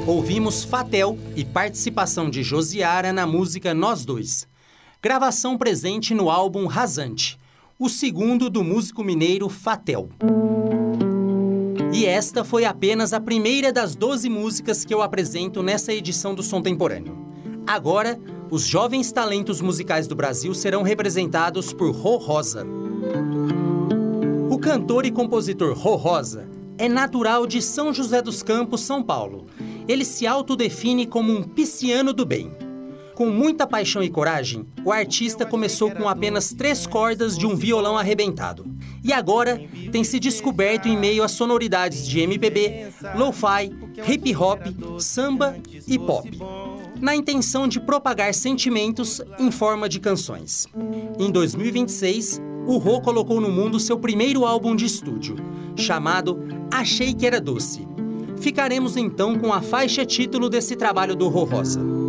Ouvimos Fatel e participação de Josiara na música Nós Dois. Gravação presente no álbum Rasante, o segundo do músico mineiro Fatel. E esta foi apenas a primeira das 12 músicas que eu apresento nessa edição do Som Temporâneo. Agora, os jovens talentos musicais do Brasil serão representados por Rô Rosa. O cantor e compositor Rô Rosa é natural de São José dos Campos, São Paulo. Ele se autodefine como um pisciano do bem. Com muita paixão e coragem, o artista começou com apenas 3 cordas de um violão arrebentado. E agora tem se descoberto em meio a sonoridades de MPB, lo-fi, hip-hop, samba e pop, na intenção de propagar sentimentos em forma de canções. Em 2026, o Rô colocou no mundo seu primeiro álbum de estúdio, chamado Achei que Era Doce. Ficaremos então com a faixa título desse trabalho do Rô Rosa.